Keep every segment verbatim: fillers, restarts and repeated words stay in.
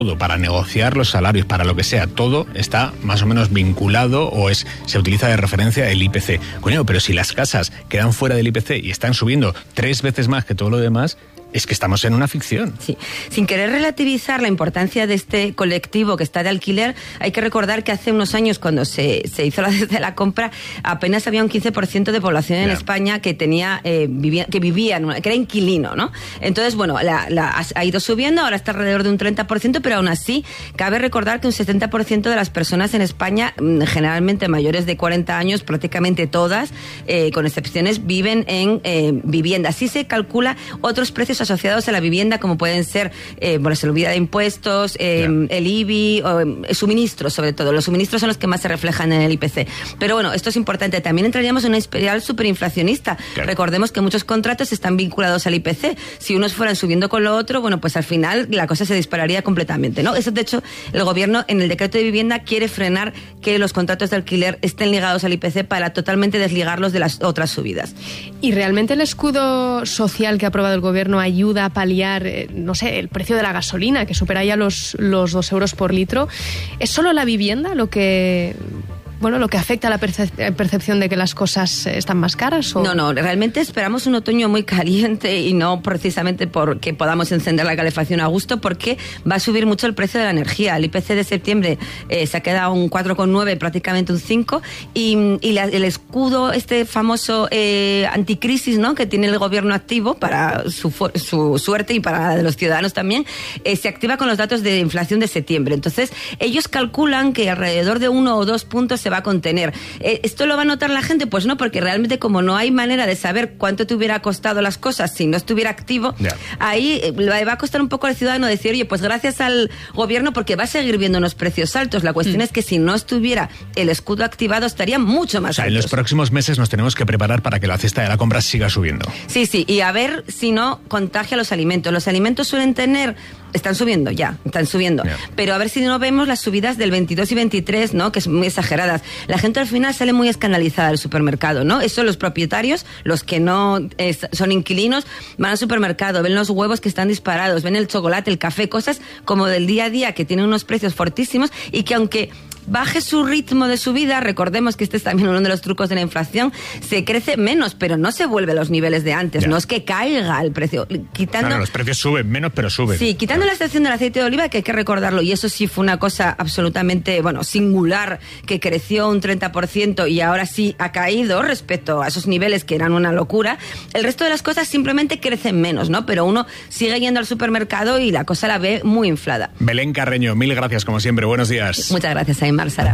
todo, para negociar los salarios, para lo que sea, todo está más o menos vinculado o es se utiliza de referencia el I P C. Coño, pero si las casas quedan fuera del I P C y están subiendo tres veces más que todo lo demás, es que estamos en una ficción. Sí. Sin querer relativizar la importancia de este colectivo que está de alquiler, hay que recordar que hace unos años, cuando se, se hizo la, de la compra, apenas había un quince por ciento de población en yeah. España que tenía eh, vivía, que vivía, que era inquilino, ¿no? Entonces, bueno, la, la, ha ido subiendo, ahora está alrededor de un treinta por ciento, pero aún así, cabe recordar que un setenta por ciento de las personas en España, generalmente mayores de cuarenta años, prácticamente todas, eh, con excepciones, viven en eh, vivienda. Así se calcula otros precios asociados a la vivienda, como pueden ser eh, bueno, se olvida de impuestos, eh, yeah. el I B I, o, eh, suministros, sobre todo. Los suministros son los que más se reflejan en el I P C. Pero bueno, esto es importante. También entraríamos en una espiral superinflacionista. Claro. Recordemos que muchos contratos están vinculados al I P C. Si unos fueran subiendo con lo otro, bueno, pues al final la cosa se dispararía completamente, ¿no? Eso, de hecho, el gobierno en el decreto de vivienda quiere frenar que los contratos de alquiler estén ligados al I P C para totalmente desligarlos de las otras subidas. ¿Y realmente el escudo social que ha aprobado el gobierno ayuda a paliar, eh, no sé, el precio de la gasolina, que supera ya los, los dos euros por litro? ¿Es solo la vivienda lo que... bueno, lo que afecta a la percep- percepción de que las cosas están más caras? ¿o? No, no, realmente esperamos un otoño muy caliente y no precisamente porque podamos encender la calefacción a gusto, porque va a subir mucho el precio de la energía. El I P C de septiembre eh, se ha quedado un cuatro coma nueve, prácticamente un cinco, y, y la, el escudo, este famoso eh, anticrisis, ¿no?, que tiene el gobierno activo para su, su suerte y para la de los ciudadanos también, eh, se activa con los datos de inflación de septiembre. Entonces, ellos calculan que alrededor de uno o dos puntos se va a contener. Eh, ¿Esto lo va a notar la gente? Pues no, porque realmente como no hay manera de saber cuánto te hubiera costado las cosas si no estuviera activo, yeah. ahí eh, va a costar un poco al ciudadano decir, oye, pues gracias al gobierno, porque va a seguir viendo unos precios altos. La cuestión mm. es que si no estuviera el escudo activado, estaría mucho más o sea, altos. En los próximos meses nos tenemos que preparar para que la cesta de la compra siga subiendo. Sí, sí, y a ver si no contagia los alimentos. Los alimentos suelen tener... Están subiendo ya, están subiendo. Yeah. Pero a ver si no vemos las subidas del veintidós y veintitrés, ¿no?, que son muy exageradas. La gente al final sale muy escandalizada del supermercado, ¿no? Eso los propietarios, los que no eh, son inquilinos, van al supermercado, ven los huevos que están disparados, ven el chocolate, el café, cosas como del día a día que tienen unos precios fortísimos y que aunque baje su ritmo de subida, recordemos que este es también uno de los trucos de la inflación, se crece menos, pero no se vuelve a los niveles de antes, ya. no es que caiga el precio. Quitando, claro, los precios suben menos, pero suben. Sí, quitando claro. la excepción del aceite de oliva, que hay que recordarlo, y eso sí fue una cosa absolutamente, bueno, singular, que creció un treinta por ciento y ahora sí ha caído respecto a esos niveles que eran una locura. El resto de las cosas simplemente crecen menos, ¿no? Pero uno sigue yendo al supermercado y la cosa la ve muy inflada. Belén Carreño, mil gracias como siempre, buenos días. Muchas gracias, Aymar, Sara.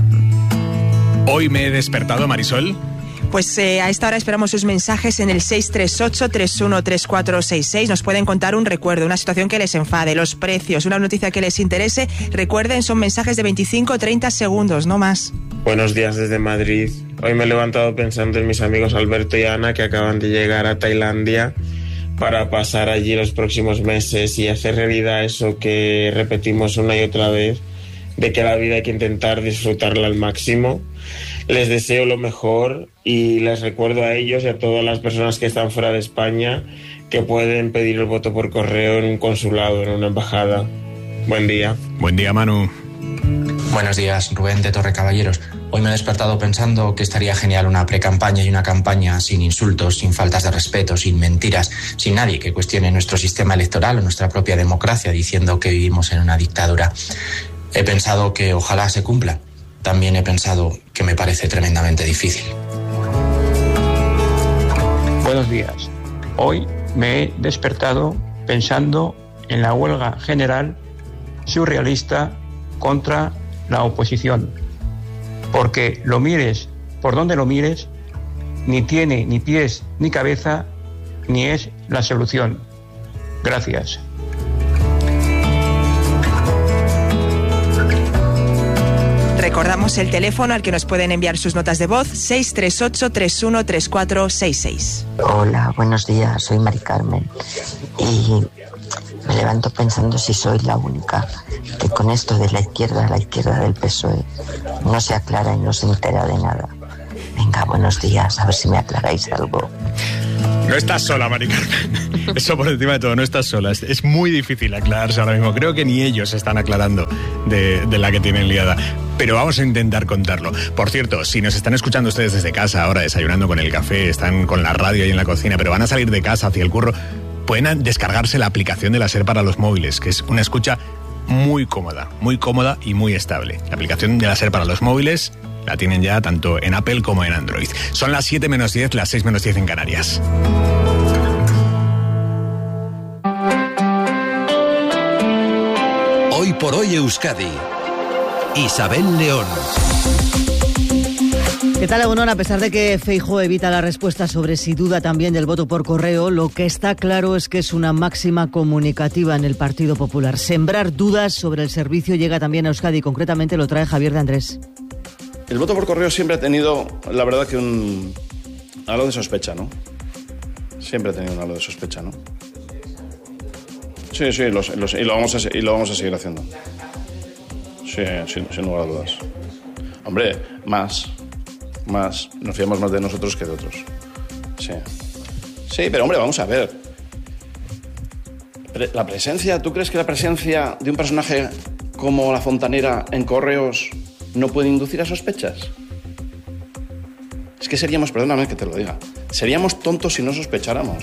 Hoy me he despertado, Marisol. Pues eh, a esta hora esperamos sus mensajes en el seis tres ocho, tres uno tres cuatro seis seis. Nos pueden contar un recuerdo, una situación que les enfade, los precios, una noticia que les interese. Recuerden, son mensajes de veinticinco a treinta segundos, no más. Buenos días desde Madrid. Hoy me he levantado pensando en mis amigos Alberto y Ana, que acaban de llegar a Tailandia para pasar allí los próximos meses y hacer realidad eso que repetimos una y otra vez, de que la vida hay que intentar disfrutarla al máximo. Les deseo lo mejor y les recuerdo a ellos y a todas las personas que están fuera de España que pueden pedir el voto por correo en un consulado, en una embajada. Buen día. Buen día, Manu. Buenos días, Rubén de Torrecaballeros. Hoy me he despertado pensando que estaría genial una precampaña y una campaña sin insultos, sin faltas de respeto, sin mentiras, sin nadie que cuestione nuestro sistema electoral o nuestra propia democracia diciendo que vivimos en una dictadura. He pensado que ojalá se cumpla. También he pensado que me parece tremendamente difícil. Buenos días. Hoy me he despertado pensando en la huelga general surrealista contra la oposición. Porque lo mires por donde lo mires, ni tiene ni pies ni cabeza, ni es la solución. Gracias. Recordamos el teléfono al que nos pueden enviar sus notas de voz, seis tres ocho, tres uno tres cuatro seis seis. Hola, buenos días, soy Mari Carmen y me levanto pensando si soy la única que con esto de la izquierda, la izquierda del P S O E, no se aclara y no se entera de nada. Venga, buenos días, a ver si me aclaráis algo. No estás sola, Mari Carmen. Eso por encima de todo, no estás sola. Es, es muy difícil aclararse ahora mismo. Creo que ni ellos están aclarando de, de la que tienen liada. Pero vamos a intentar contarlo. Por cierto, si nos están escuchando ustedes desde casa ahora, desayunando con el café, están con la radio ahí en la cocina, pero van a salir de casa hacia el curro, pueden descargarse la aplicación de la SER para los móviles, que es una escucha muy cómoda, muy cómoda y muy estable. La aplicación de la SER para los móviles la tienen ya tanto en Apple como en Android. Son las siete menos diez, las seis menos diez en Canarias. Hoy por hoy Euskadi. Isabel León. ¿Qué tal, Egunon? A pesar de que Feijóo evita la respuesta sobre si duda también del voto por correo, lo que está claro es que es una máxima comunicativa en el Partido Popular. Sembrar dudas sobre el servicio llega también a Euskadi, concretamente lo trae Javier de Andrés. El voto por correo siempre ha tenido, la verdad, que un halo de sospecha, ¿no? Siempre ha tenido un halo de sospecha, ¿no? Sí, sí, los, los, y, lo vamos a, y lo vamos a seguir haciendo. Sí, sin, sin lugar a dudas. Hombre, más... Más, nos fiamos más de nosotros que de otros. Sí. Sí, pero hombre, vamos a ver. La presencia, ¿tú crees que la presencia de un personaje como la fontanera en Correos no puede inducir a sospechas? Es que seríamos, perdóname que te lo diga, seríamos tontos si no sospecháramos.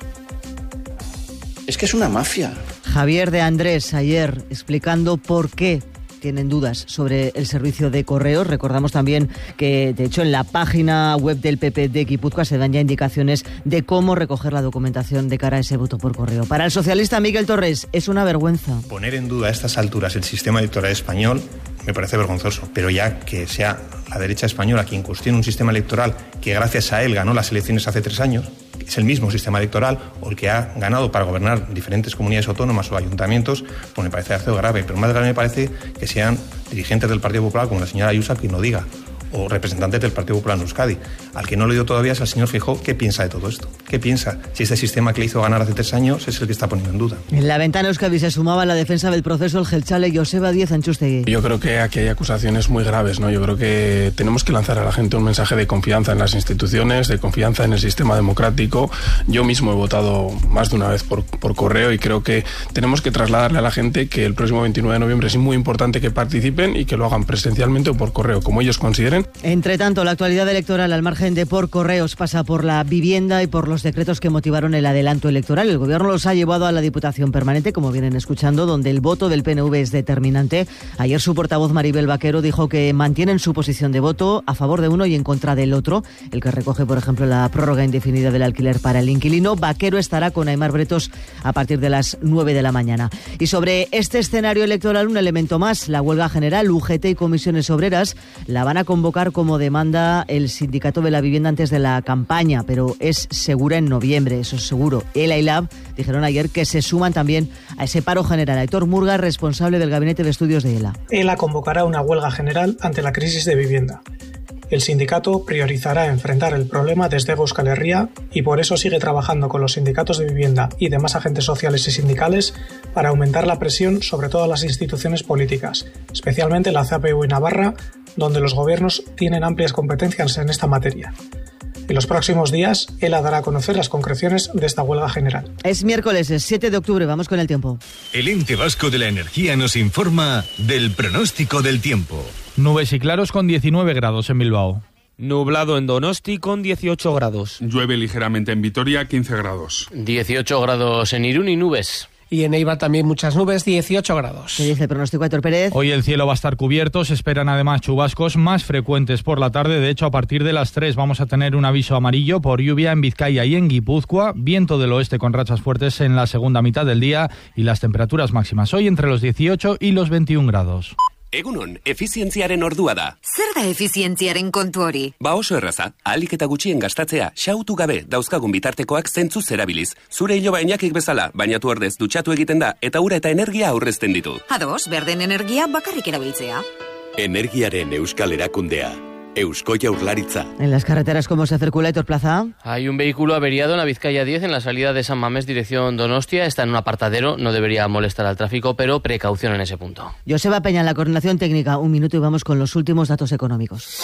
Es que es una mafia. Javier de Andrés ayer explicando por qué tienen dudas sobre el servicio de correos. Recordamos también que, de hecho, en la página web del P P de Guipúzcoa se dan ya indicaciones de cómo recoger la documentación de cara a ese voto por correo. Para el socialista Miguel Torres, es una vergüenza. Poner en duda a estas alturas el sistema electoral español me parece vergonzoso, pero ya que sea la derecha española quien cuestione un sistema electoral que gracias a él ganó las elecciones hace tres años, es el mismo sistema electoral o el que ha ganado para gobernar diferentes comunidades autónomas o ayuntamientos, pues me parece algo grave. Pero más grave me parece que sean dirigentes del Partido Popular como la señora Ayuso quien lo diga, o representantes del Partido Popular en Euskadi. Al que no le digo todavía es al señor Feijóo qué piensa de todo esto. ¿Qué piensa? Si este sistema que le hizo ganar hace tres años es el que está poniendo en duda. En la ventana Euskadi se sumaba en la defensa del proceso el jeltzale Joseba Díez Antxustegui. Yo creo que aquí hay acusaciones muy graves, ¿no? Yo creo que tenemos que lanzar a la gente un mensaje de confianza en las instituciones, de confianza en el sistema democrático. Yo mismo he votado más de una vez por, por correo y creo que tenemos que trasladarle a la gente que el próximo veintinueve de noviembre es muy importante que participen y que lo hagan presencialmente o por correo, como ellos consideren. Entre tanto, la actualidad electoral al margen de por correos pasa por la vivienda y por los decretos que motivaron el adelanto electoral. El gobierno los ha llevado a la Diputación Permanente, como vienen escuchando, donde el voto del P N V es determinante. Ayer su portavoz Maribel Vaquero dijo que mantienen su posición de voto a favor de uno y en contra del otro, el que recoge, por ejemplo, la prórroga indefinida del alquiler para el inquilino. Vaquero estará con Aimar Bretos a partir de las nueve de la mañana. Y sobre este escenario electoral, un elemento más, la huelga general. U G T y comisiones obreras la van a convocar como demanda el sindicato de la vivienda antes de la campaña, pero es segura en noviembre, eso es seguro. ELA y LAB dijeron ayer que se suman también a ese paro general. Aitor Murga, responsable del gabinete de estudios de ELA. ELA convocará una huelga general ante la crisis de vivienda. El sindicato priorizará enfrentar el problema desde Euskal Herria y por eso sigue trabajando con los sindicatos de vivienda y demás agentes sociales y sindicales para aumentar la presión sobre todas las instituciones políticas, especialmente la C P U y Navarra, donde los gobiernos tienen amplias competencias en esta materia. En los próximos días, ELA dará a conocer las concreciones de esta huelga general. Es miércoles, es siete de octubre, vamos con el tiempo. El Ente Vasco de la Energía nos informa del pronóstico del tiempo. Nubes y claros con diecinueve grados en Bilbao. Nublado en Donosti con dieciocho grados. Llueve ligeramente en Vitoria, quince grados. dieciocho grados en Irún y nubes. Y en Eibar también muchas nubes, dieciocho grados. ¿Qué dice el pronóstico, Aitor Pérez? Hoy el cielo va a estar cubierto, se esperan además chubascos más frecuentes por la tarde. De hecho, a partir de las tres vamos a tener un aviso amarillo por lluvia en Vizcaya y en Guipúzcoa. Viento del oeste con rachas fuertes en la segunda mitad del día y las temperaturas máximas hoy entre los dieciocho y los veintiún grados. Egunon, efizientziaren ordua da. Zer da efizientziaren kontu hori? Ba oso erraza, ahalik eta gutxien gastatzea, xautu gabe dauzkagun bitartekoak zentzuz erabiliz. Zure iloba inakik bezala, bainatu ordez dutxatu egiten da eta ura eta energia aurrezten ditu. Ados, berden energia bakarrik erabiltzea. Energiaren euskal erakundea. Eusko Jaurlaritza. En las carreteras, ¿cómo se circula, Aitor Plaza? Hay un vehículo averiado en la Vizcaya diez en la salida de San Mamés dirección Donostia. Está en un apartadero, no debería molestar al tráfico, pero precaución en ese punto. Joseba Peña, en la coordinación técnica. Un minuto y vamos con los últimos datos económicos.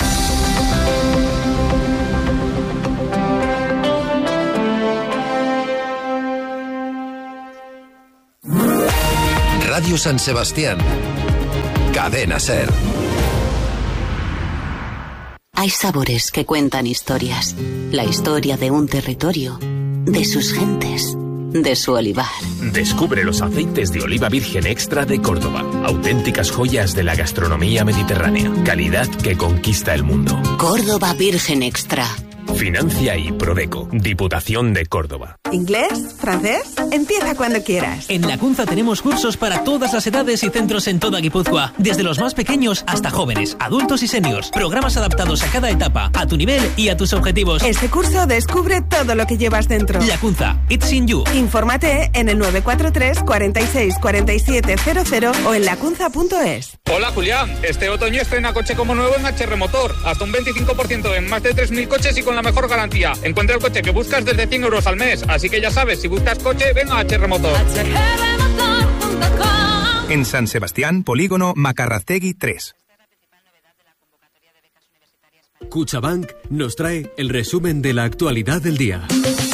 Radio San Sebastián. Cadena SER. Hay sabores que cuentan historias. La historia de un territorio, de sus gentes, de su olivar. Descubre los aceites de oliva virgen extra de Córdoba. Auténticas joyas de la gastronomía mediterránea. Calidad que conquista el mundo. Córdoba Virgen Extra. Financia y Prodeco, Diputación de Córdoba. ¿Inglés? ¿Francés? Empieza cuando quieras. En Lacunza tenemos cursos para todas las edades y centros en toda Guipúzcoa, desde los más pequeños hasta jóvenes, adultos y seniors. Programas adaptados a cada etapa, a tu nivel y a tus objetivos. Este curso descubre todo lo que llevas dentro. Lacunza, it's in you. Infórmate en el nueve cuatro tres, cuarenta y seis, cuarenta y siete cero cero o en lacunza punto es. Hola Julián, este otoño estrena coche como nuevo en H R Motor. Hasta un veinticinco por ciento en más de tres mil coches y con la mejor garantía. Encuentra el coche que buscas desde cien euros al mes. Así que ya sabes, si buscas coche, ven a H R Motor. En San Sebastián, Polígono Macarrategui tres. CaixaBank nos trae el resumen de la actualidad del día.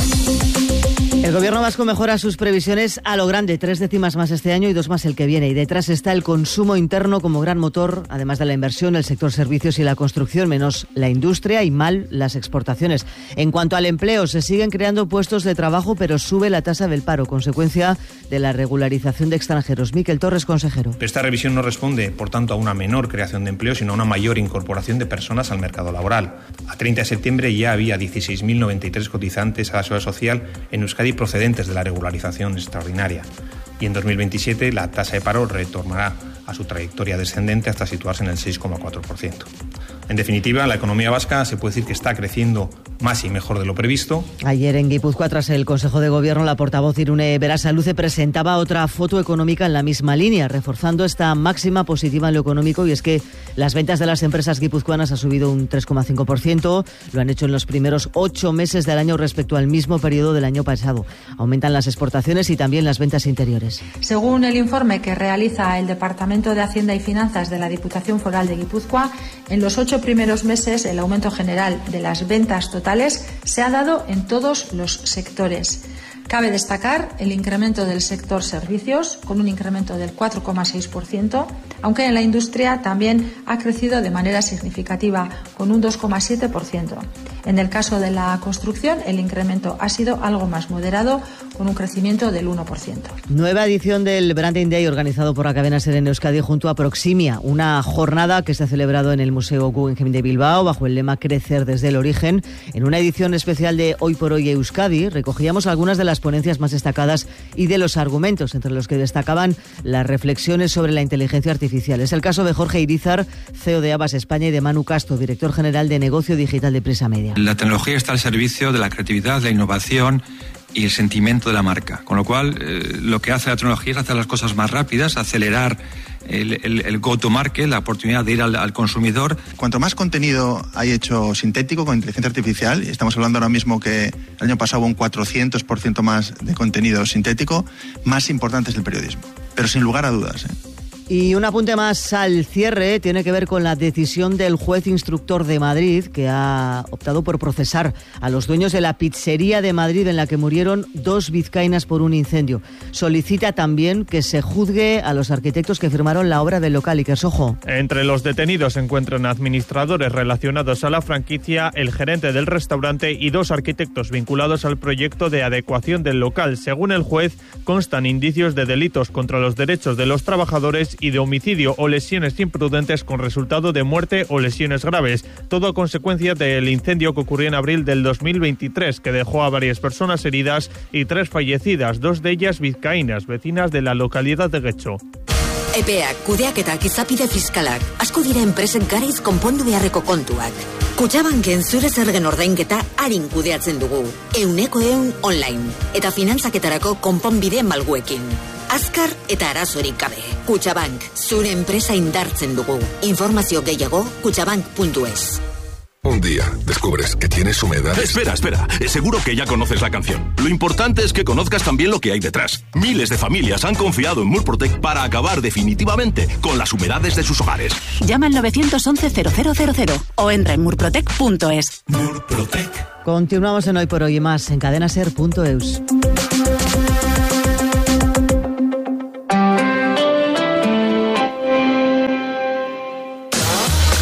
El gobierno vasco mejora sus previsiones a lo grande, tres décimas más este año y dos más el que viene. Y detrás está el consumo interno como gran motor, además de la inversión, el sector servicios y la construcción, menos la industria y mal las exportaciones. En cuanto al empleo, se siguen creando puestos de trabajo, pero sube la tasa del paro, consecuencia de la regularización de extranjeros. Miquel Torres, consejero. Esta revisión no responde, por tanto, a una menor creación de empleo, sino a una mayor incorporación de personas al mercado laboral. A treinta de septiembre ya había dieciséis mil noventa y tres cotizantes a la Seguridad Social en Euskadi procedentes de la regularización extraordinaria. Y en dos mil veintisiete la tasa de paro retornará a su trayectoria descendente hasta situarse en el seis coma cuatro por ciento. En definitiva, la economía vasca se puede decir que está creciendo más y mejor de lo previsto. Ayer en Guipúzcoa, tras el Consejo de Gobierno, la portavoz Irune Berasaluce presentaba otra foto económica en la misma línea, reforzando esta máxima positiva en lo económico, y es que las ventas de las empresas guipuzcoanas han subido un tres coma cinco por ciento, lo han hecho en los primeros ocho meses del año respecto al mismo periodo del año pasado. Aumentan las exportaciones y también las ventas interiores. Según el informe que realiza el Departamento de Hacienda y Finanzas de la Diputación Foral de Guipúzcoa, en los ocho primeros meses el aumento general de las ventas totales se ha dado en todos los sectores. Cabe destacar el incremento del sector servicios, con un incremento del cuatro coma seis por ciento, aunque en la industria también ha crecido de manera significativa, con un dos coma siete por ciento. En el caso de la construcción, el incremento ha sido algo más moderado, con un crecimiento del uno por ciento. Nueva edición del Branding Day organizado por la cadena SER en Euskadi junto a Proximia, una jornada que se ha celebrado en el Museo Guggenheim de Bilbao bajo el lema Crecer desde el origen. En una edición especial de Hoy por Hoy Euskadi recogíamos algunas de las ponencias más destacadas y de los argumentos, entre los que destacaban las reflexiones sobre la inteligencia artificial. Es el caso de Jorge Irizar, C E O de Abas España, y de Manu Castro, director general de negocio digital de Prisa Media. La tecnología está al servicio de la creatividad, la innovación y el sentimiento de la marca. Con lo cual, eh, lo que hace la tecnología es hacer las cosas más rápidas, acelerar el, el, el go-to-market, la oportunidad de ir al, al consumidor. Cuanto más contenido hay hecho sintético con inteligencia artificial, y estamos hablando ahora mismo que el año pasado hubo un cuatrocientos por ciento más de contenido sintético, más importante es el periodismo. Pero sin lugar a dudas, ¿eh? Y un apunte más al cierre tiene que ver con la decisión del juez instructor de Madrid, que ha optado por procesar a los dueños de la pizzería de Madrid en la que murieron dos vizcaínas por un incendio. Solicita también que se juzgue a los arquitectos que firmaron la obra del local. Iker Sojo. Entre los detenidos se encuentran administradores relacionados a la franquicia, el gerente del restaurante y dos arquitectos vinculados al proyecto de adecuación del local. Según el juez, constan indicios de delitos contra los derechos de los trabajadores y de homicidio o lesiones imprudentes con resultado de muerte o lesiones graves. Todo a consecuencia del incendio que ocurrió en abril del dos mil veintitrés, que dejó a varias personas heridas y tres fallecidas, dos de ellas vizcaínas, vecinas de la localidad de Getxo. Epeak, kudeaketak, izapide fiskalak, asko dira enpresek garaiz konpondu beharreko kontuak. Kutxabanken zure zergen ordainketa arin kudeatzen dugu. Euneko eun online. Eta finantzaketarako konponbide malguekin. Azkar eta arazorik gabe. Kutxabank, zure enpresa indartzen dugu. Informazio gehiago, kutxabank punto es. Un día descubres que tienes humedad. Espera, espera. Seguro que ya conoces la canción. Lo importante es que conozcas también lo que hay detrás. Miles de familias han confiado en Murprotec para acabar definitivamente con las humedades de sus hogares. Llama al nueve once cero cero cero cero o entra en murprotec punto es. Murprotec. Continuamos en Hoy por Hoy y más en cadenaser punto eus.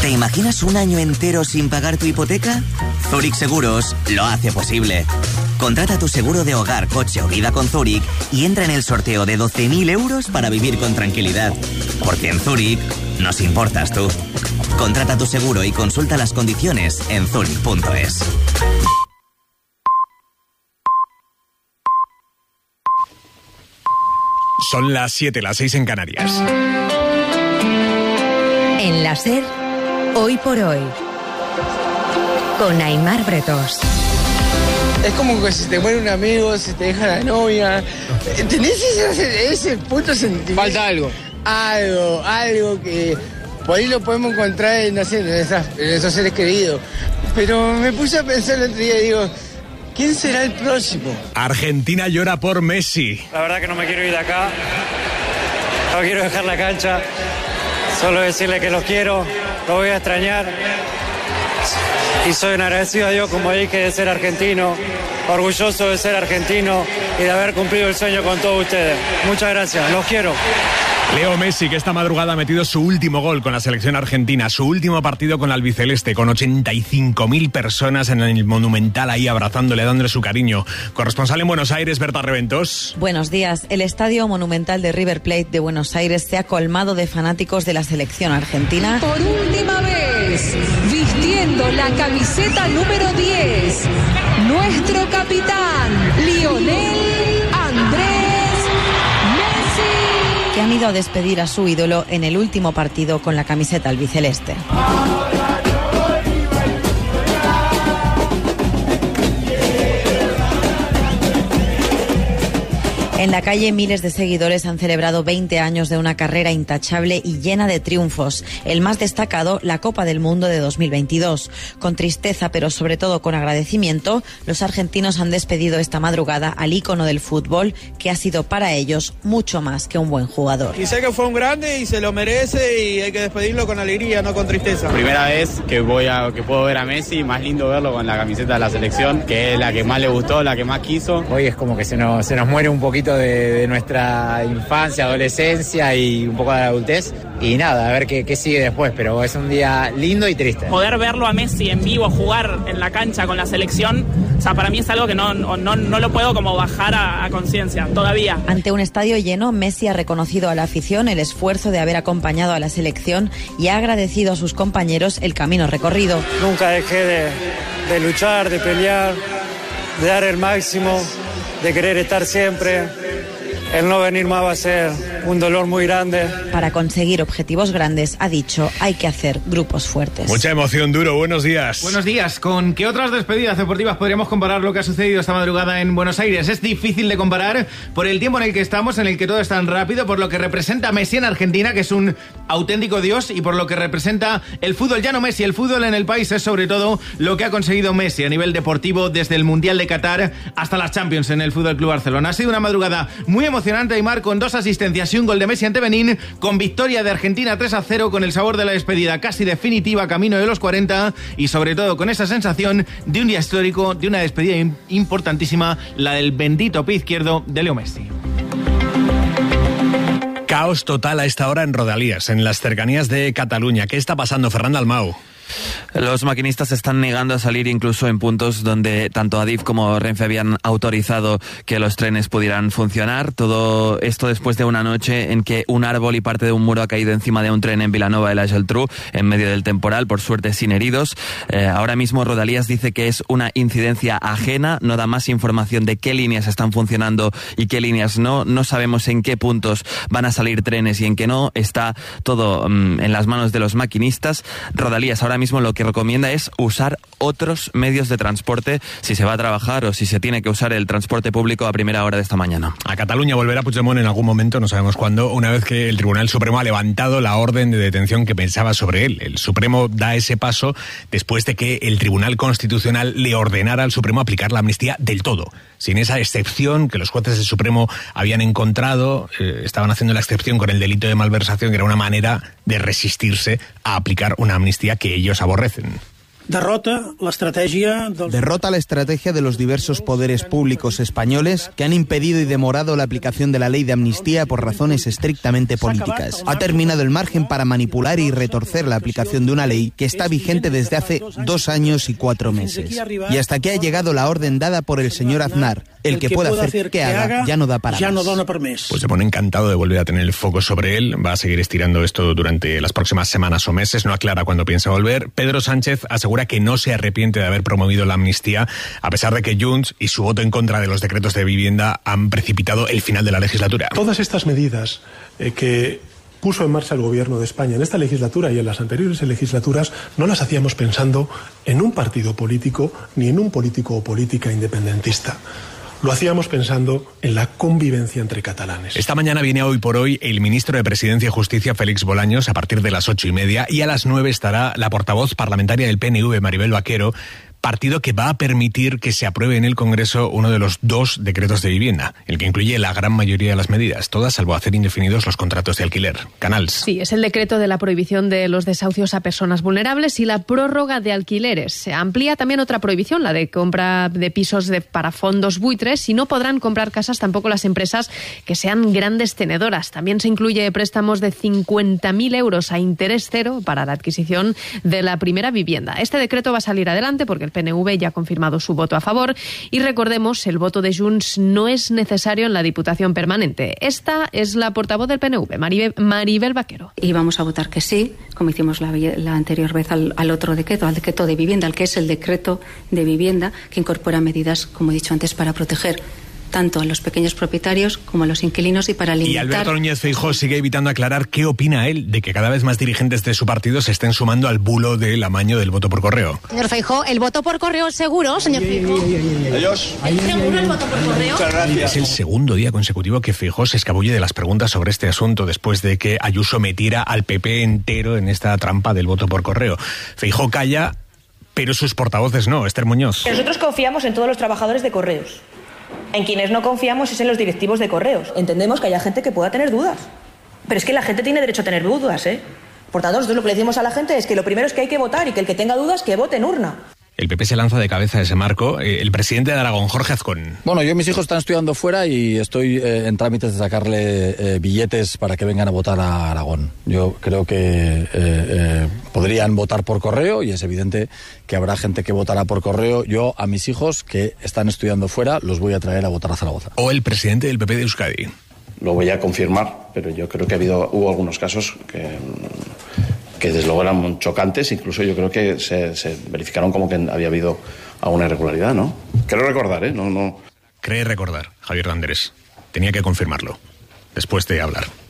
¿Te imaginas un año entero sin pagar tu hipoteca? Zurich Seguros lo hace posible. Contrata tu seguro de hogar, coche o vida con Zurich y entra en el sorteo de doce mil euros para vivir con tranquilidad. Porque en Zurich nos importas tú. Contrata tu seguro y consulta las condiciones en zurich punto es. Son las siete, las seis en Canarias. En la SER, hoy por hoy, con Aimar Bretos. Es como que si te muere un amigo, si te deja la novia. ¿Tenés ese, ese punto sentimiento? Falta algo. Algo, algo que por ahí lo podemos encontrar en, no sé, en, esas, en esos seres queridos. Pero me puse a pensar el otro día y digo, ¿quién será el próximo? Argentina llora por Messi. La verdad que no me quiero ir de acá. No quiero dejar la cancha. Solo decirle que los quiero, lo voy a extrañar. Y soy un agradecido a Dios, como dije, de ser argentino, orgulloso de ser argentino y de haber cumplido el sueño con todos ustedes. Muchas gracias, los quiero. Leo Messi, que esta madrugada ha metido su último gol con la selección argentina, su último partido con la albiceleste, con ochenta y cinco mil personas en el Monumental ahí abrazándole, dándole su cariño. Corresponsal en Buenos Aires, Berta Reventos. Buenos días. El Estadio Monumental de River Plate de Buenos Aires se ha colmado de fanáticos de la selección argentina. Por última vez, vistiendo la camiseta número diez, nuestro capitán, Lionel Andrés, que han ido a despedir a su ídolo en el último partido con la camiseta albiceleste. En la calle, miles de seguidores han celebrado veinte años de una carrera intachable y llena de triunfos. El más destacado, la Copa del Mundo de dos mil veintidós. Con tristeza, pero sobre todo con agradecimiento, los argentinos han despedido esta madrugada al ícono del fútbol, que ha sido para ellos mucho más que un buen jugador. Y sé que fue un grande y se lo merece y hay que despedirlo con alegría, no con tristeza. Primera vez que voy a que puedo ver a Messi, más lindo verlo con la camiseta de la selección, que es la que más le gustó, la que más quiso. Hoy es como que se nos, se nos muere un poquito De, de nuestra infancia, adolescencia y un poco de la adultez. Y nada, a ver qué, qué sigue después, pero es un día lindo y triste. Poder verlo a Messi en vivo jugar en la cancha con la selección, o sea, para mí es algo que no, no, no lo puedo como bajar a, a conciencia todavía. Ante un estadio lleno, Messi ha reconocido a la afición el esfuerzo de haber acompañado a la selección y ha agradecido a sus compañeros el camino recorrido. Nunca dejé de, de luchar, de pelear, de dar el máximo, de querer estar siempre. El no venir más va a ser un dolor muy grande. Para conseguir objetivos grandes, ha dicho, hay que hacer grupos fuertes. Mucha emoción, Duro. Buenos días. Buenos días. ¿Con qué otras despedidas deportivas podríamos comparar lo que ha sucedido esta madrugada en Buenos Aires? Es difícil de comparar por el tiempo en el que estamos, en el que todo es tan rápido, por lo que representa Messi en Argentina, que es un auténtico dios, y por lo que representa el fútbol. Ya no Messi, el fútbol en el país es sobre todo lo que ha conseguido Messi a nivel deportivo desde el Mundial de Qatar hasta las Champions en el Fútbol Club Barcelona. Ha sido una madrugada muy emocionante, Aimar, con dos asistencias y un gol de Messi ante Benín, con victoria de Argentina tres a cero, con el sabor de la despedida casi definitiva camino de los cuarenta y sobre todo con esa sensación de un día histórico, de una despedida importantísima, la del bendito pie izquierdo de Leo Messi. Caos total a esta hora en Rodalías, en las cercanías de Cataluña. ¿Qué está pasando, Fernando Almau? Los maquinistas están negando a salir incluso en puntos donde tanto Adif como Renfe habían autorizado que los trenes pudieran funcionar. Todo esto después de una noche en que un árbol y parte de un muro ha caído encima de un tren en Vilanova de la Geltrú en medio del temporal, por suerte sin heridos. Eh, ahora mismo Rodalías dice que es una incidencia ajena, no da más información de qué líneas están funcionando y qué líneas no. No sabemos en qué puntos van a salir trenes y en qué no. Está todo um, en las manos de los maquinistas. Rodalías ahora mismo lo que recomienda es usar otros medios de transporte si se va a trabajar o si se tiene que usar el transporte público a primera hora de esta mañana. A Cataluña volverá Puigdemont en algún momento, no sabemos cuándo, una vez que el Tribunal Supremo ha levantado la orden de detención que pensaba sobre él. El Supremo da ese paso después de que el Tribunal Constitucional le ordenara al Supremo aplicar la amnistía del todo, sin esa excepción que los jueces del Supremo habían encontrado. Eh, estaban haciendo la excepción con el delito de malversación, que era una manera de resistirse a aplicar una amnistía que ellos aborrecen. Derrota la estrategia del... Derrota la estrategia de los diversos poderes públicos españoles que han impedido y demorado la aplicación de la ley de amnistía por razones estrictamente políticas. Ha terminado el margen para manipular y retorcer la aplicación de una ley que está vigente desde hace dos años y cuatro meses. Y hasta aquí ha llegado la orden dada por el señor Aznar. El que pueda hacer que haga ya no da para más. Pues se pone encantado de volver a tener el foco sobre él. Va a seguir estirando esto durante las próximas semanas o meses. No aclara cuándo piensa volver. Pedro Sánchez asegura que no se arrepiente de haber promovido la amnistía, a pesar de que Junts y su voto en contra de los decretos de vivienda han precipitado el final de la legislatura. Todas estas medidas eh, que puso en marcha el Gobierno de España en esta legislatura y en las anteriores legislaturas no las hacíamos pensando en un partido político ni en un político o política independentista. Lo hacíamos pensando en la convivencia entre catalanes. Esta mañana viene Hoy por Hoy el ministro de Presidencia y Justicia, Félix Bolaños, a partir de las ocho y media, y a las nueve estará la portavoz parlamentaria del P N V, Maribel Vaquero, partido que va a permitir que se apruebe en el Congreso uno de los dos decretos de vivienda, el que incluye la gran mayoría de las medidas, todas salvo hacer indefinidos los contratos de alquiler. Canals. Sí, es el decreto de la prohibición de los desahucios a personas vulnerables y la prórroga de alquileres. Se amplía también otra prohibición, la de compra de pisos de, para fondos buitres, y no podrán comprar casas tampoco las empresas que sean grandes tenedoras. También se incluye préstamos de cincuenta mil euros a interés cero para la adquisición de la primera vivienda. Este decreto va a salir adelante porque el P N V ya ha confirmado su voto a favor y recordemos, el voto de Junts no es necesario en la Diputación Permanente. Esta es la portavoz del P N V, Maribel, Maribel Vaquero. Y vamos a votar que sí, como hicimos la, la anterior vez al, al otro decreto, al decreto de vivienda, al que es el decreto de vivienda, que incorpora medidas, como he dicho antes, para proteger tanto a los pequeños propietarios como a los inquilinos y para limitar... Y Alberto Núñez Feijóo sigue evitando aclarar qué opina él de que cada vez más dirigentes de su partido se estén sumando al bulo del amaño del voto por correo. Señor Feijóo, ¿el voto por correo es seguro, señor Feijóo? Adiós. ¿Es seguro el voto por correo? Muchas gracias. Es el segundo día consecutivo que Feijóo se escabulle de las preguntas sobre este asunto después de que Ayuso metiera al P P entero en esta trampa del voto por correo. Feijóo calla, pero sus portavoces no. Esther Muñoz. Nosotros confiamos en todos los trabajadores de correos. En quienes no confiamos es en los directivos de correos. Entendemos que haya gente que pueda tener dudas. Pero es que la gente tiene derecho a tener dudas, ¿eh? Por tanto, nosotros lo que le decimos a la gente es que lo primero es que hay que votar y que el que tenga dudas, que vote en urna. El P P se lanza de cabeza a ese marco. El presidente de Aragón, Jorge Azcón. Bueno, yo y mis hijos están estudiando fuera y estoy eh, en trámites de sacarle eh, billetes para que vengan a votar a Aragón. Yo creo que eh, eh, podrían votar por correo y es evidente que habrá gente que votará por correo. Yo a mis hijos que están estudiando fuera los voy a traer a votar a Zaragoza. O el presidente del P P de Euskadi. Lo voy a confirmar, pero yo creo que ha habido, hubo algunos casos que... que desde luego eran chocantes, incluso yo creo que se, se verificaron como que había habido alguna irregularidad, ¿no? Quiero recordar, ¿eh? No, no. Cree recordar, Javier Andrés. Tenía que confirmarlo, después de hablar.